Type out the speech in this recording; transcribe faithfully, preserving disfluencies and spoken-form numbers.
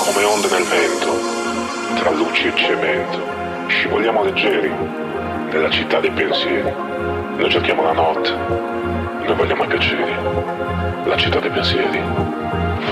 come onde nel vento, tra luci e cemento, scivoliamo leggeri nella città dei pensieri. Noi cerchiamo la notte, noi vogliamo i piaceri, la città dei pensieri.